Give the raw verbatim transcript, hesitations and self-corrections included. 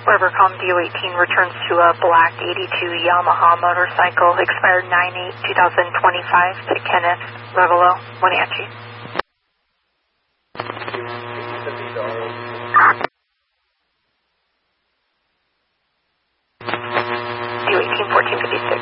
Rivercom D O eighteen returns to a black eighty-two Yamaha motorcycle, expired nine eight twenty twenty-five to Kenneth Revelo, Wenatchee. D O eighteen fourteen fifty.